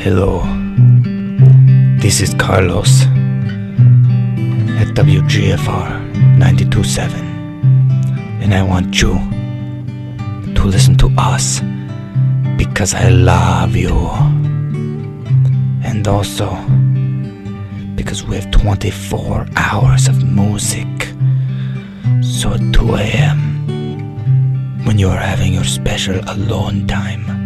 Hello, this is Carlos at WGFR 92.7, and I want you to listen to us because I love you, and also because we have 24 hours of music. So at 2 a.m., when you are having your special alone time,